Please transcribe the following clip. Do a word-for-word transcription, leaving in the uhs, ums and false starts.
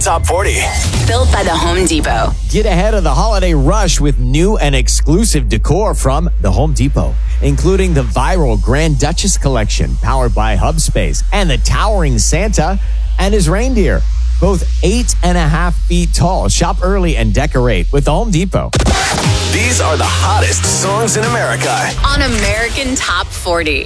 Top forty. Built by the Home Depot. Get ahead of the holiday rush with new and exclusive decor from the Home Depot, including the viral Grand Duchess collection powered by Hubspace and the towering Santa and his reindeer, both eight and a half feet tall. Shop early and decorate with the Home Depot. These are the hottest songs in America On American Top forty.